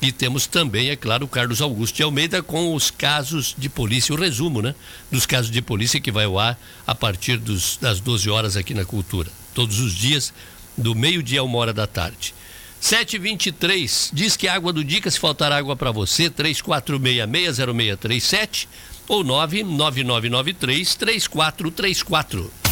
E temos também, é claro, o Carlos Augusto de Almeida com os casos de polícia, o resumo, né? Dos casos de polícia que vai ao ar a partir das 12 horas aqui na Cultura. Todos os dias, do meio-dia a 1h da tarde. 7h23, diz que água do Dica, se faltar água para você, 3466-0637 ou 99993-3434.